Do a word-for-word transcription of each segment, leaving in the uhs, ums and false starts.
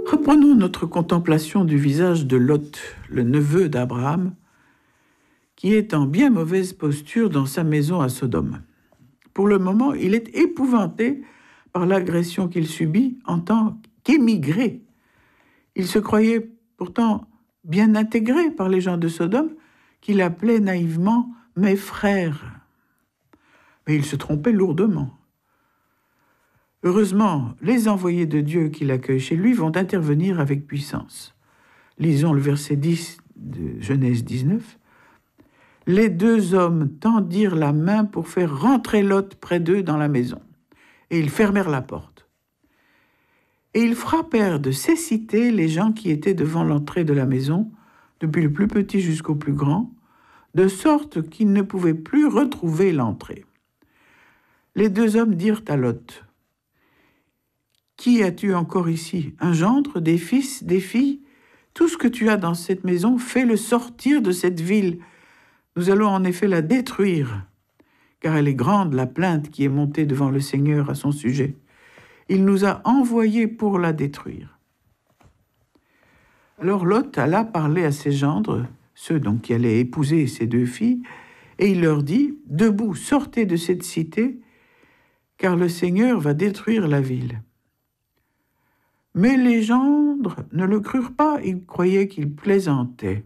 Reprenons notre contemplation du visage de Lot, le neveu d'Abraham, qui est en bien mauvaise posture dans sa maison à Sodome. Pour le moment, il est épouvanté par l'agression qu'il subit en tant qu'émigré. Il se croyait pourtant bien intégré par les gens de Sodome, qu'il appelait naïvement « mes frères ». Mais il se trompait lourdement. Heureusement, les envoyés de Dieu qui l'accueillent chez lui vont intervenir avec puissance. Lisons le verset dix de Genèse dix-neuf. « Les deux hommes tendirent la main pour faire rentrer Lot près d'eux dans la maison, et ils fermèrent la porte. Et ils frappèrent de cécité les gens qui étaient devant l'entrée de la maison, depuis le plus petit jusqu'au plus grand, de sorte qu'ils ne pouvaient plus retrouver l'entrée. Les deux hommes dirent à Lot, « Qui as-tu encore ici? Un gendre, des fils, des filles? Tout ce que tu as dans cette maison, fais-le sortir de cette ville. Nous allons en effet la détruire, car elle est grande, la plainte qui est montée devant le Seigneur à son sujet. Il nous a envoyés pour la détruire. » Alors Lot alla parler à ses gendres, ceux donc qui allaient épouser ses deux filles, et il leur dit, « Debout, sortez de cette cité, car le Seigneur va détruire la ville. » Mais les gendres ne le crurent pas, ils croyaient qu'il plaisantait.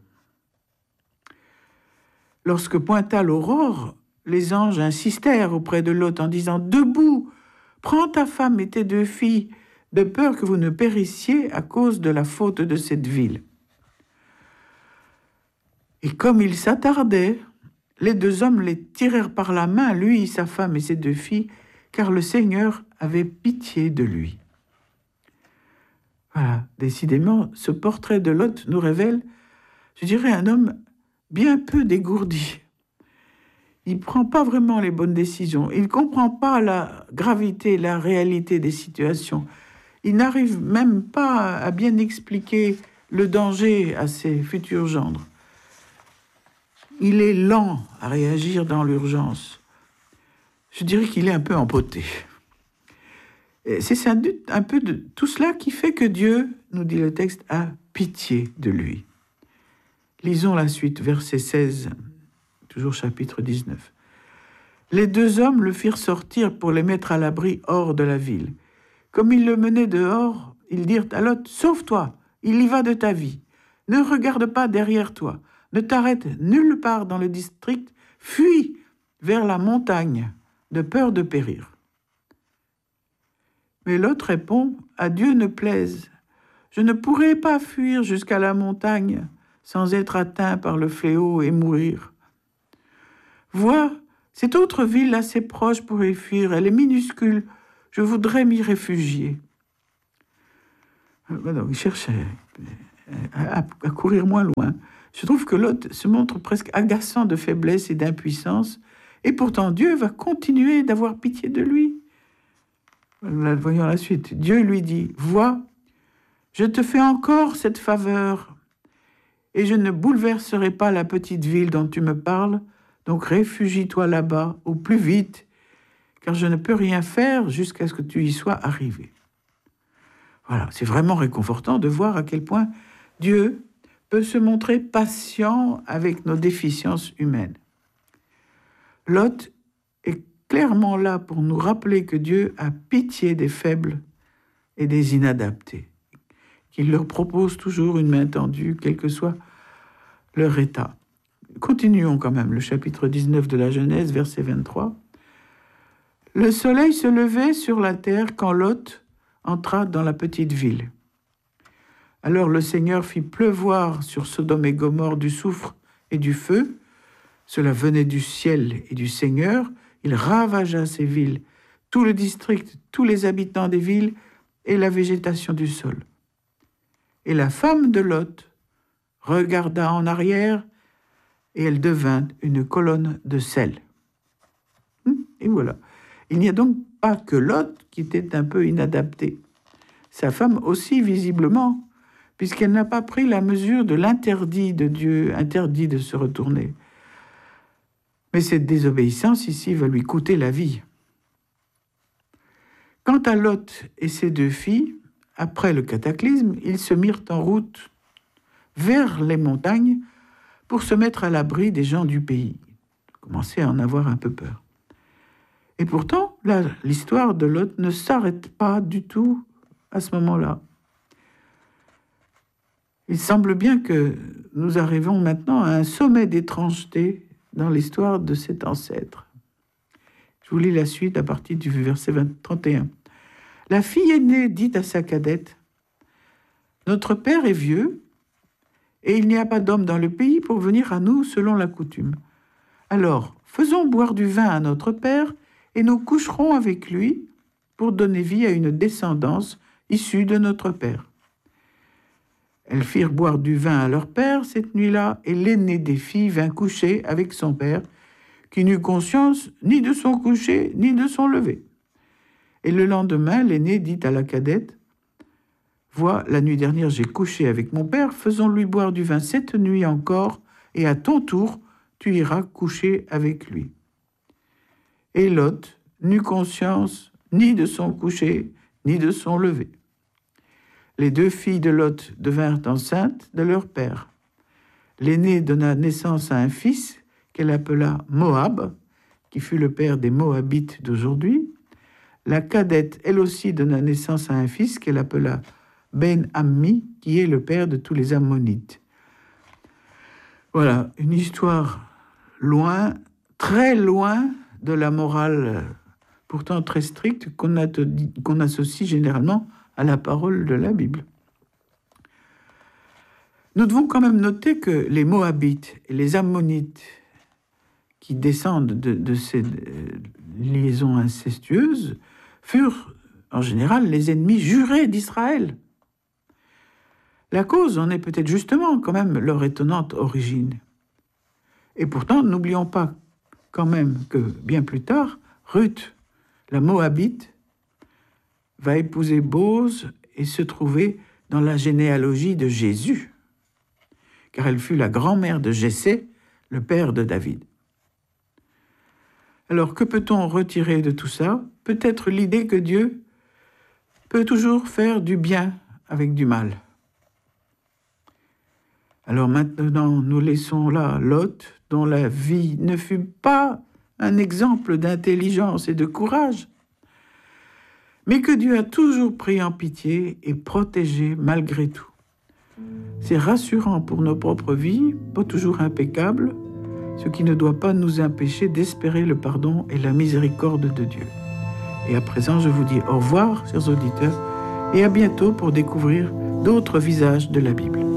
Lorsque pointa l'aurore, les anges insistèrent auprès de Lot en disant « Debout, prends ta femme et tes deux filles, de peur que vous ne périssiez à cause de la faute de cette ville. » Et comme il s'attardait, les deux hommes les tirèrent par la main, lui, sa femme et ses deux filles, car le Seigneur avait pitié de lui. Voilà, décidément, ce portrait de Lot nous révèle, je dirais, un homme bien peu dégourdi. Il ne prend pas vraiment les bonnes décisions. Il ne comprend pas la gravité, la réalité des situations. Il n'arrive même pas à bien expliquer le danger à ses futurs gendres. Il est lent à réagir dans l'urgence. Je dirais qu'il est un peu empoté. C'est sans doute un peu de tout cela qui fait que Dieu, nous dit le texte, a pitié de lui. Lisons la suite, verset seize, toujours chapitre dix-neuf. « Les deux hommes le firent sortir pour les mettre à l'abri hors de la ville. Comme ils le menaient dehors, ils dirent à Lot, « Sauve-toi, il y va de ta vie. Ne regarde pas derrière toi. Ne t'arrête nulle part dans le district. Fuis vers la montagne, de peur de périr. » Mais Lot répond, « À Dieu ne plaise. Je ne pourrai pas fuir jusqu'à la montagne sans être atteint par le fléau et mourir. Vois, cette autre ville assez proche pour y fuir, elle est minuscule. Je voudrais m'y réfugier. » Donc, il cherche à, à, à courir moins loin. Je trouve que Lot se montre presque agaçant de faiblesse et d'impuissance, et pourtant Dieu va continuer d'avoir pitié de lui. Voyons la suite. Dieu lui dit, « Vois, je te fais encore cette faveur, et je ne bouleverserai pas la petite ville dont tu me parles, donc réfugie-toi là-bas au plus vite, car je ne peux rien faire jusqu'à ce que tu y sois arrivé. » Voilà, c'est vraiment réconfortant de voir à quel point Dieu peut se montrer patient avec nos déficiences humaines. Lot est clairement là pour nous rappeler que Dieu a pitié des faibles et des inadaptés, qu'il leur propose toujours une main tendue, quel que soit leur état. Continuons quand même le chapitre dix-neuf de la Genèse, verset vingt-trois. « Le soleil se levait sur la terre quand Lot entra dans la petite ville. Alors le Seigneur fit pleuvoir sur Sodome et Gomorrhe du soufre et du feu. Cela venait du ciel et du Seigneur. Il ravagea ces villes, tout le district, tous les habitants des villes et la végétation du sol. Et la femme de Lot regarda en arrière et elle devint une colonne de sel. » Et voilà. Il n'y a donc pas que Lot qui était un peu inadapté. Sa femme aussi, visiblement, puisqu'elle n'a pas pris la mesure de l'interdit de Dieu, interdit de se retourner. Mais cette désobéissance ici va lui coûter la vie. Quant à Lot et ses deux filles, après le cataclysme, ils se mirent en route vers les montagnes pour se mettre à l'abri des gens du pays. Ils commençaient à en avoir un peu peur. Et pourtant, là, l'histoire de Lot ne s'arrête pas du tout à ce moment-là. Il semble bien que nous arrivons maintenant à un sommet d'étrangeté dans l'histoire de cet ancêtre. Je vous lis la suite à partir du verset trente et un. La fille aînée dit à sa cadette, « Notre père est vieux, et il n'y a pas d'homme dans le pays pour venir à nous selon la coutume. Alors, faisons boire du vin à notre père, et nous coucherons avec lui pour donner vie à une descendance issue de notre père. » Elles firent boire du vin à leur père cette nuit-là, et l'aînée des filles vint coucher avec son père, qui n'eut conscience ni de son coucher, ni de son lever. Et le lendemain, l'aînée dit à la cadette, « Vois, la nuit dernière, j'ai couché avec mon père, faisons-lui boire du vin cette nuit encore, et à ton tour, tu iras coucher avec lui. » Et Lot n'eut conscience ni de son coucher, ni de son lever. Les deux filles de Lot devinrent enceintes de leur père. L'aînée donna naissance à un fils qu'elle appela Moab, qui fut le père des Moabites d'aujourd'hui. La cadette, elle aussi, donna naissance à un fils qu'elle appela Ben-Ammi, qui est le père de tous les Ammonites. Voilà, une histoire loin, très loin de la morale, pourtant très stricte, qu'on, a, qu'on associe généralement à la parole de la Bible. Nous devons quand même noter que les Moabites et les Ammonites, qui descendent de, de ces liaisons incestueuses, furent en général les ennemis jurés d'Israël. La cause en est peut-être justement quand même leur étonnante origine. Et pourtant, n'oublions pas quand même que bien plus tard, Ruth, la Moabite, va épouser Bose et se trouver dans la généalogie de Jésus, car elle fut la grand-mère de Jessé, le père de David. Alors, que peut-on retirer de tout ça? Peut-être l'idée que Dieu peut toujours faire du bien avec du mal. Alors maintenant, nous laissons là Lot, dont la vie ne fut pas un exemple d'intelligence et de courage, mais que Dieu a toujours pris en pitié et protégé malgré tout. C'est rassurant pour nos propres vies, pas toujours impeccables, ce qui ne doit pas nous empêcher d'espérer le pardon et la miséricorde de Dieu. Et à présent, je vous dis au revoir, chers auditeurs, et à bientôt pour découvrir d'autres visages de la Bible.